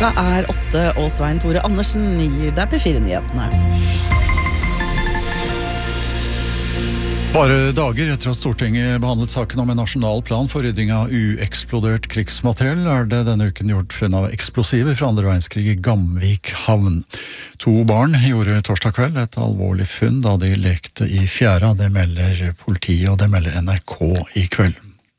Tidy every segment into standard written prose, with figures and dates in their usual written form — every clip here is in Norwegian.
Klokka 8, og Svein Tore Andersen gir deg P4-nyhetene. Bare dager etter at Stortinget behandlet saken om en nasjonal plan for rydding av ueksplodert krigsmateriell, det denne uken gjort funn av eksplosiver fra andre verdenskrig i Gamvik havn. 2 barn gjorde torsdag kveld et alvorlig funn da de lekte i fjæra. Det melder politiet, og det melder NRK i kveld.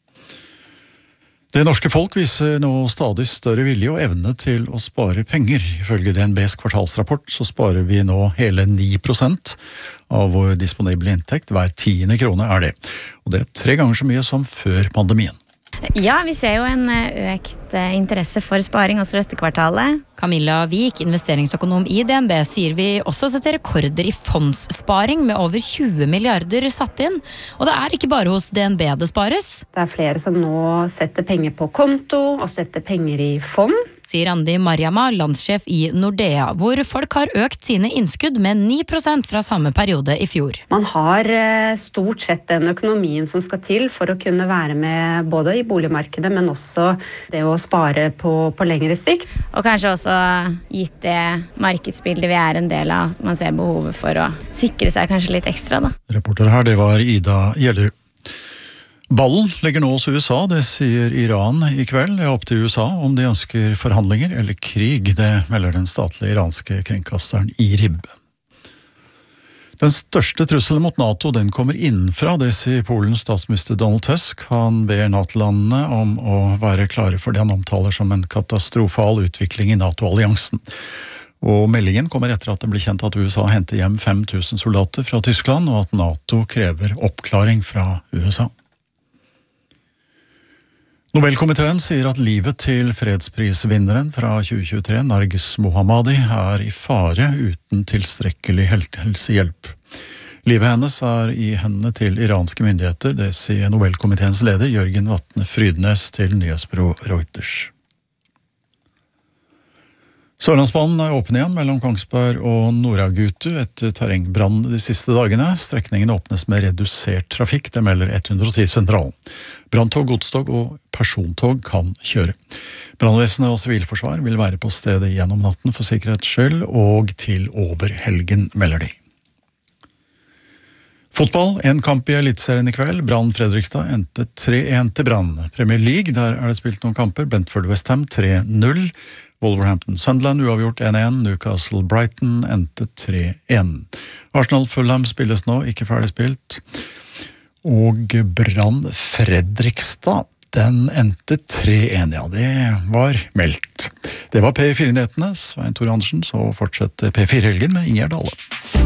Det norske folk viser nå stadig større vilje og evne til å spare penger. Ifølge DNBs kvartalsrapport så sparer vi nå hele 9% av vår disponible inntekt. Hver 10. krone det. Og det 3 ganger så mye som før pandemien. Ja, vi ser jo en økt interesse for sparing også dette kvartalet. Camilla Vik, investeringsøkonom i DNB, sier vi også setter rekorder i fondssparing med over 20 milliarder satt inn. Og det ikke bare hos DNB det spares. Det flere som nå setter penger på konto og setter penger i fond. Sier Andi Mariama, landssjef i Nordea, hvor folk har økt sine innskudd med 9% fra samme periode i fjor. Man har stort sett den økonomien som skal til for å kunne være med både i boligmarkedet, men også det å spare på lengre sikt. Og kanskje også gitt det markedsbildet vi en del av, man ser behovet for å sikre seg kanskje litt ekstra. Reporter her, det var Ida Gjellerud. Ballen ligger nå hos USA, det sier Iran i kveld. Det opp til USA om de ønsker forhandlinger eller krig, det melder den statlige iranske kringkasteren IRIB. Den største trusselen mot NATO, den kommer innenfra, det sier Polens statsminister Donald Tusk. Han ber NATO-landene om å være klare for det han omtaler som en katastrofal utvikling i NATO-alliansen. Og meldingen kommer etter at det ble kjent at USA henter hjem 5000 soldater fra Tyskland, og at NATO krever oppklaring fra USA. Nobelkomiteen sier at livet til fredsprisvinneren fra 2023, Narges Mohammadi, i fare uten tilstrekkelig helsehjelp. Livet hennes i hendene til iranske myndigheter, det sier Nobelkomiteens leder Jørgen Vatne Frydnes til nyhetsbyrå Reuters. Sørlandsbanen åpen igjen mellom Kongsberg og Noragutu etter terrengbrann de siste dagene. Strekningen åpnes med redusert trafikk, det melder 110 sentralen. Branntog, godstog og persontog kan kjøre. Brannvesenet og sivilforsvar vil være på stedet gjennom natten for sikkerhets skyld, og til over helgen, melder de. Fotball, en kamp i Elitserien i kveld. Brann Fredrikstad endte 3-1 til Brann. Premier League, der det spilt noen kamper. Brentford West Ham 3-0. Wolverhampton Sunderland uavgjort 1-1, Newcastle Brighton endte 3-1. Arsenal Fulham spilles nå, ikke ferdig spilt. Og Brann Fredrikstad, den endte 3-1, ja, det var meldt. Det var P4-nyhetene, Svein Tore Andersen, så fortsetter P4-helgen med Ingjerd Dale.